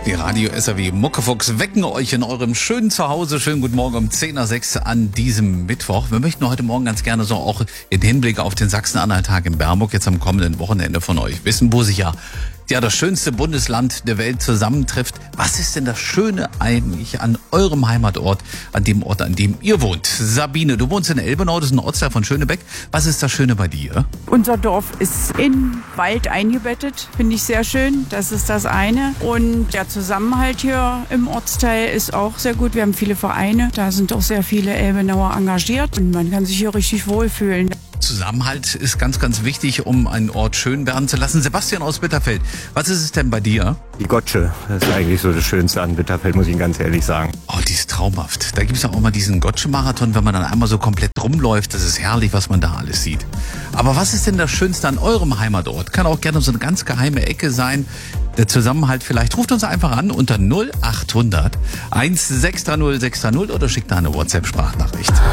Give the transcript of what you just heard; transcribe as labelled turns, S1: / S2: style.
S1: Die Radio SAW Muckefuchs wecken euch in eurem schönen Zuhause. Schönen guten Morgen um 10:06 an diesem Mittwoch. Wir möchten heute Morgen ganz gerne so auch in Hinblick auf den Sachsen-Anhalt-Tag in Bernburg jetzt am kommenden Wochenende von euch wissen, wo sich ja das schönste Bundesland der Welt zusammentrifft. Was ist denn das Schöne eigentlich an eurem Heimatort, an dem Ort, an dem ihr wohnt? Sabine, du wohnst in Elbenau, das ist ein Ortsteil von Schönebeck. Was ist das Schöne bei dir?
S2: Unser Dorf ist in Wald eingebettet, finde ich sehr schön. Das ist das eine. Und der Zusammenhalt hier im Ortsteil ist auch sehr gut. Wir haben viele Vereine, da sind auch sehr viele Elbenauer engagiert und man kann sich hier richtig wohlfühlen.
S1: Zusammenhalt ist ganz, ganz wichtig, um einen Ort schön werden zu lassen. Sebastian aus Bitterfeld, was ist es denn bei dir?
S3: Die Gotsche, das ist eigentlich so das Schönste an Bitterfeld, muss ich Ihnen ganz ehrlich sagen.
S1: Oh, die ist traumhaft. Da gibt es ja auch mal diesen Gotsche-Marathon, wenn man dann einmal so komplett rumläuft. Das ist herrlich, was man da alles sieht. Aber was ist denn das Schönste an eurem Heimatort? Kann auch gerne so eine ganz geheime Ecke sein. Der Zusammenhalt vielleicht. Ruft uns einfach an unter 0800 1630 630 oder schickt da eine WhatsApp-Sprachnachricht.